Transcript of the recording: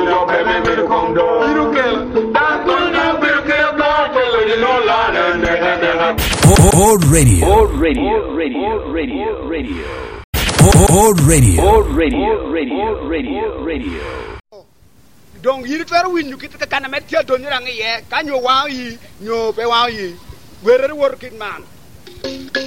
Old radio. Don't you try to win? You get the kind of material don't you? Can you wow ye? No, pay wow ye. We're a working man.